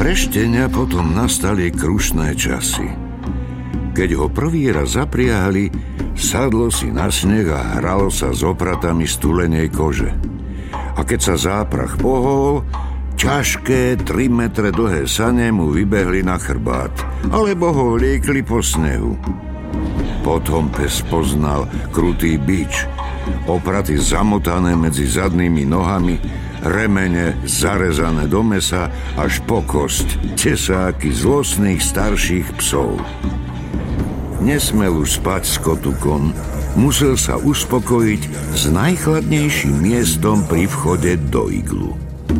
Pre Šteňa potom nastali krušné časy. Keď ho prvý raz zapriahli, sadlo si na sneh a hralo sa s opratami z tulenej kože. A keď sa záprach pohol, ťažké 3 metre dlhé sane mu vybehli na chrbát, alebo ho vliekli po snehu. Potom pes poznal krutý bič, opraty zamotané medzi zadnými nohami, remene zarezané do mesa až po kosť, tesáky zlostných starších psov. Nesmel už spať s Kotukom, musel sa uspokojiť s najchladnejším miestom pri vchode do iglu.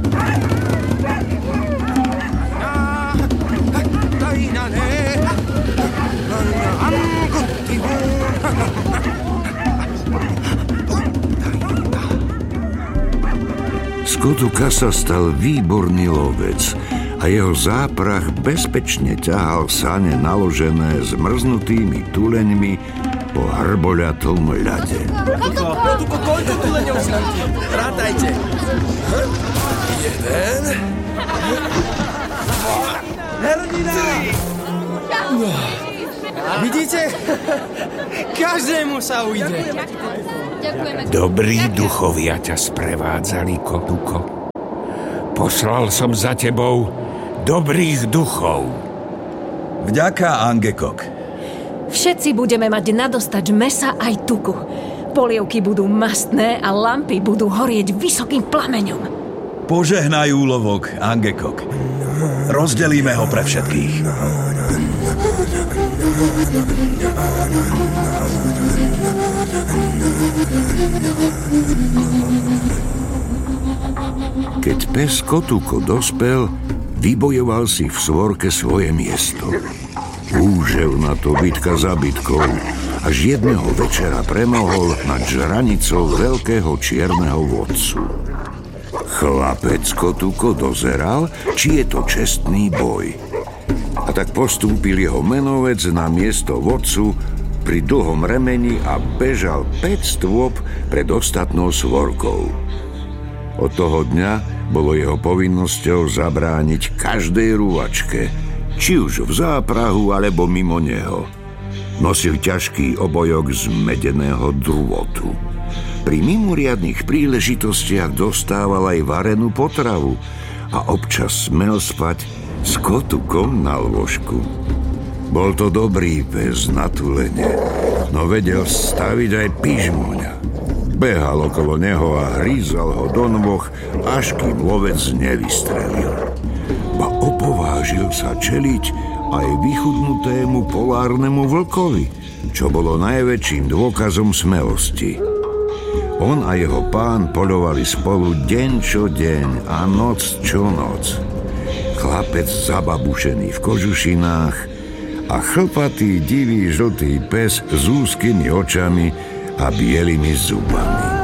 Z Kotuka sa stal výborný lovec a jeho záprach bezpečne ťahal sane naložené zmrznutými tuleňmi po hrboľatom ľade. Kotuko, koľko tuleňov si nájde? Rátajte. 1, 2, Hernina! Vidíte? Každému sa ujde. Dobrí duchovia ťa sprevádzali, Kotuko. Poslal som za tebou dobrých duchov. Vďaka, Angekok. Všetci budeme mať nadostač mesa aj tuku. Polievky budú mastné a lampy budú horieť vysokým plameňom. Požehnaj úlovok, Angekok. Rozdelíme ho pre všetkých. Keď pes Kotuko dospel, vybojoval si v svorke svoje miesto. Úžel na to bitka za bitkou, až jedného večera premohol nad žranicou veľkého čierneho vodcu. Chlapec Kotuko dozeral, či je to čestný boj. A tak postúpil jeho menovec na miesto vodcu pri dlhom remeni a bežal 5 stôp pred ostatnou svorkou. Od toho dňa bolo jeho povinnosťou zabrániť každej rúvačke, či už v záprahu alebo mimo neho. Nosil ťažký obojok z medeného drôtu. Pri mimoriadnych príležitostiach dostával aj varenú potravu a občas smel spať s Kotukom na lôžku. Bol to dobrý pes na tulene, no vedel staviť aj pižmoňa. Behal okolo neho a hrízal ho do nôh, až kým lovec nevystrelil. Ba opovážil sa čeliť aj vychudnutému polárnemu vlkovi, čo bolo najväčším dôkazom smelosti. On a jeho pán poľovali spolu deň čo deň a noc čo noc. Chlapec zababušený v kožušinách a chlpatý divý žltý pes s úzkymi očami a bielými zubami.